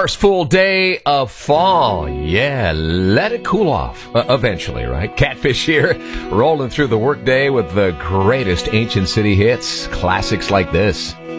First full day of fall. Yeah, let it cool off. Eventually, right? Catfish here, rolling through the workday with the greatest ancient city hits. Classics like this.